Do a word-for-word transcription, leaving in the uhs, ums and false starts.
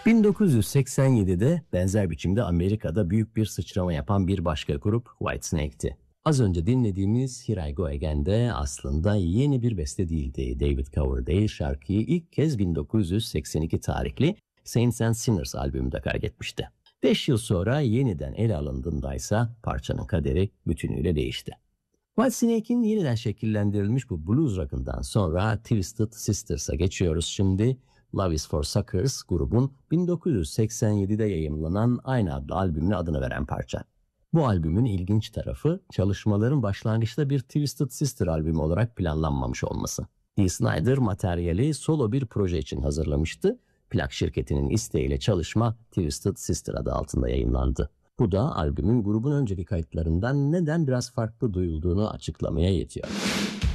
bin dokuz yüz seksen yedide benzer biçimde Amerika'da büyük bir sıçrama yapan bir başka grup Whitesnake'ti. Az önce dinlediğimiz Here I Go Again'de aslında yeni bir beste değildi. David Coverdale şarkıyı ilk kez bin dokuz yüz seksen iki tarihli Saints and Sinners albümünde kaydetmişti. Beş yıl sonra yeniden ele alındığındaysa parçanın kaderi bütünüyle değişti. Whitesnake'in yeniden şekillendirilmiş bu blues rock'ından sonra Twisted Sisters'a geçiyoruz şimdi. Love is for Suckers grubun bin dokuz yüz seksen yedide yayımlanan aynı adlı albümüne adını veren parça. Bu albümün ilginç tarafı çalışmaların başlangıçta bir Twisted Sister albümü olarak planlanmamış olması. Dee Snider materyali solo bir proje için hazırlamıştı. Plak şirketinin isteğiyle çalışma Twisted Sister adı altında yayımlandı. Bu da albümün grubun önceki kayıtlarından neden biraz farklı duyulduğunu açıklamaya yetiyor.